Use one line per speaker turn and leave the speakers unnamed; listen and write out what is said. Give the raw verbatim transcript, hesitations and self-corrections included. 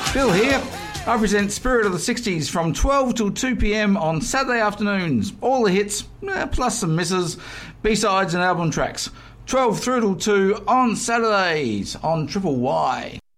Bill here. I present Spirit of the sixties from twelve till two p.m. on Saturday afternoons. All the hits, eh, plus some misses, B-sides and album tracks. twelve through till two on Saturdays on Triple Y.